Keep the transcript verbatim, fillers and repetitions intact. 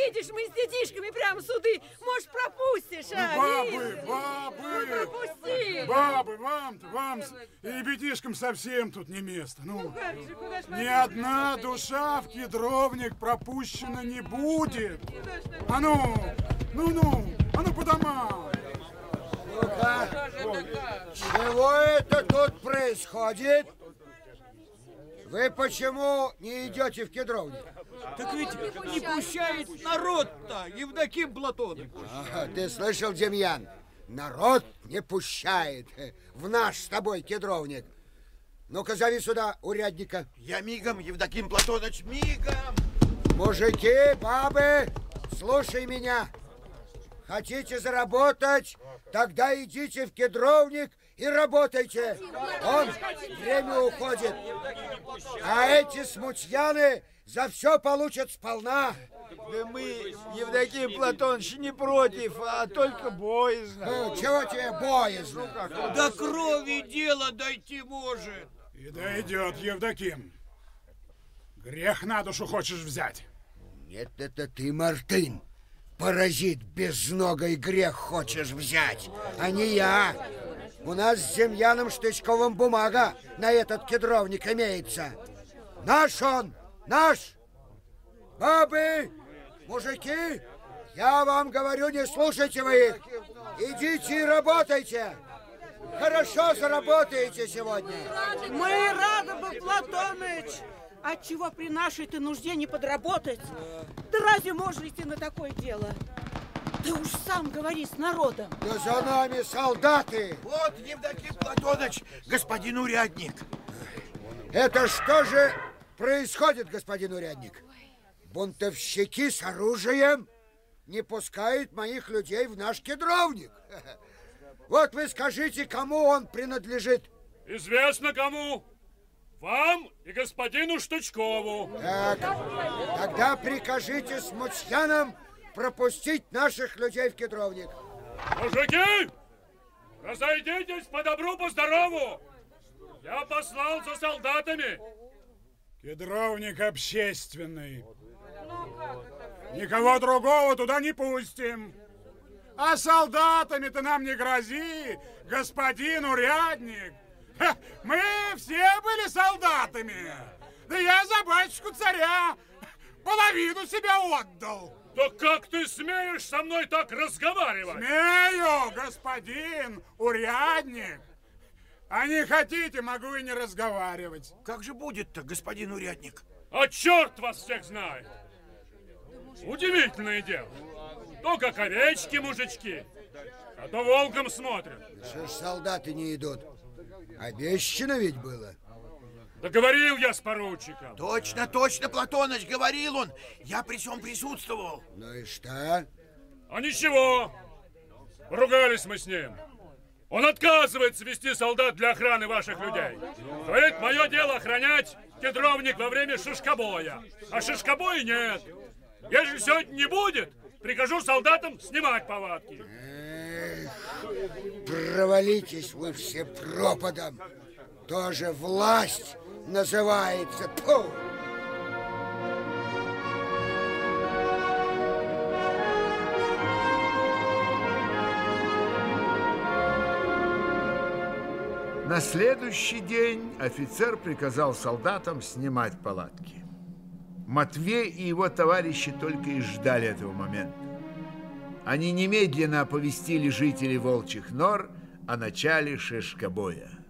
Видишь, мы с детишками прямо суды. Может, пропустишь, а? Бабы, бабы! Ну, пропусти! Бабы, вам-то, вам и ребятишкам совсем тут не место. Ну, ну как же, куда ж ни одна душа в кедровник пропущена не будет. А ну, ну-ну, а ну по домам. Ну-ка, чего это тут происходит? Вы почему не идете в кедровник? Так ведь не пущает народ-то, Евдоким Платоныч. Ага, ты слышал, Демьян? Народ не пущает в наш с тобой кедровник. Ну-ка, зови сюда урядника. Я мигом, Евдоким Платоныч, мигом. Мужики, бабы, слушай меня. Хотите заработать? Тогда идите в кедровник и работайте. Он время уходит. А эти смутьяны за все получат сполна. Да мы, Евдоким Платоныч, не против, а только боязно. Ну, чего тебе боязно? До крови дело дойти может. И дойдет, Евдоким. Грех на душу хочешь взять. Нет, это ты, Мартын. Паразит безногой грех хочешь взять, а не я. У нас с Демьяном Штычковым бумага на этот кедровник имеется. Наш он, наш. Бабы, мужики, я вам говорю, не слушайте вы их. Идите и работайте. Хорошо заработаете сегодня. Мы рады бы, Платоныч. Отчего при нашей-то нужде не подработать? Да разве можно идти на такое дело? Ты уж сам говори с народом. Да за нами солдаты. Вот, Евдоким Платоныч, господин урядник. Это что же происходит, господин урядник? Бунтовщики с оружием не пускают моих людей в наш кедровник. Вот вы скажите, кому он принадлежит? Известно кому. Вам и господину Штычкову. Так, тогда прикажите смутьянам пропустить наших людей в кедровник. Мужики, разойдитесь по добру, по здорову. Я послал за солдатами. Кедровник общественный. Никого другого туда не пустим. А солдатами-то нам не грози, господин урядник. Ха, мы все были солдатами. Да я за батюшку царя половину себя отдал. Да как ты смеешь со мной так разговаривать? Смею, господин урядник. А не хотите, могу и не разговаривать. Как же будет-то, господин урядник? А черт вас всех знает. Удивительное дело. То как овечки мужички, а то волком смотрят. Что ж солдаты не идут? Обещано ведь было. Да говорил я с поручиком. Точно, точно, Платоныч, говорил он. Я при всем присутствовал. Ну и что? А ничего. Ругались мы с ним. Он отказывается вести солдат для охраны ваших людей. Говорит, мое дело охранять кедровник во время шишкобоя. А шишкобоя нет. Если сегодня не будет, прикажу солдатам снимать повадки. Эх, провалитесь вы все пропадом. Тоже власть называется. Фу! На следующий день офицер приказал солдатам снимать палатки. Матвей и его товарищи только и ждали этого момента. Они немедленно оповестили жителей Волчьих Нор о начале шишкобоя.